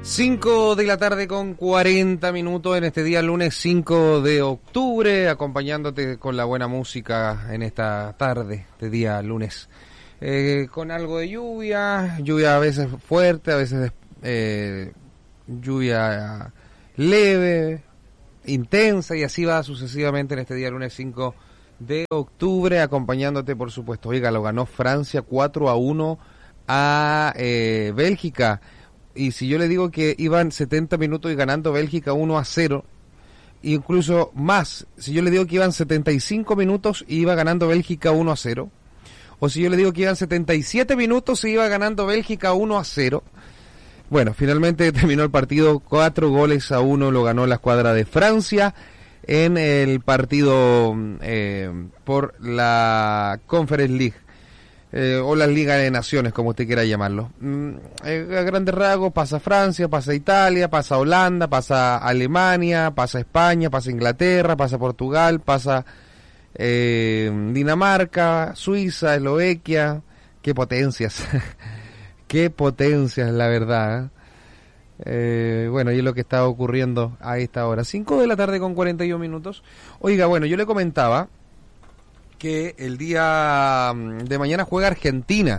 5 de la tarde con 40 minutos en este día lunes 5 de octubre, acompañándote con la buena música en esta tarde de día lunes. Con algo de lluvia a veces fuerte, a veces lluvia leve, intensa, y así va sucesivamente en este día lunes 5 de octubre, acompañándote por supuesto. Oiga, lo ganó Francia 4-1 a Bélgica. Y si yo le digo que iban 70 minutos y ganando Bélgica 1-0, incluso más, si yo le digo que iban 75 minutos y iba ganando Bélgica 1-0, o si yo le digo que iban 77 minutos y iba ganando Bélgica 1-0, bueno, finalmente terminó el partido 4-1, lo ganó la escuadra de Francia en el partido por la Conference League. O la Liga de Naciones, como usted quiera llamarlo. A grandes rasgos, pasa Francia, pasa Italia, pasa Holanda, pasa Alemania, pasa España, pasa Inglaterra, pasa Portugal, pasa Dinamarca, Suiza, Eslovaquia. Qué potencias, qué potencias, la verdad. Bueno, y es lo que está ocurriendo a esta hora. 5 de la tarde con 41 minutos. Oiga, bueno, yo le comentaba que el día de mañana juega Argentina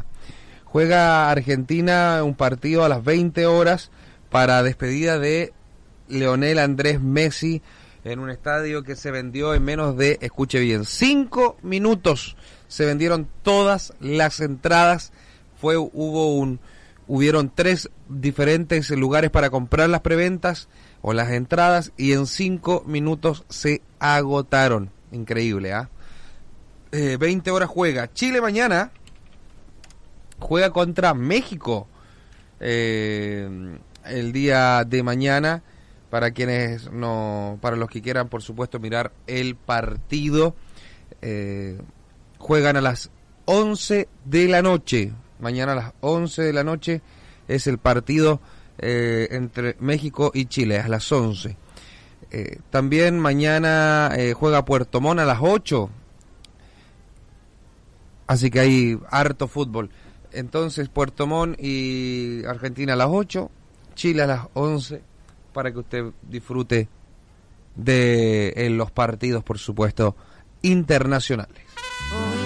un partido a las 20 horas para despedida de Lionel Andrés Messi en un estadio que se vendió en menos de, escuche bien, 5 minutos se vendieron todas las entradas. Hubieron 3 diferentes lugares para comprar las preventas o las entradas y en 5 minutos se agotaron. Increíble, ¿ah? 20 horas juega Chile mañana, juega contra México el día de mañana, para los que quieran por supuesto mirar el partido. Juegan a las 11 de la noche, mañana a las 11 de la noche es el partido entre México y Chile, a las 11. También mañana juega Puerto Montt a las 8. Así que hay harto fútbol. Entonces, Puerto Montt y Argentina a las 8, Chile a las 11, para que usted disfrute de los partidos, por supuesto, internacionales.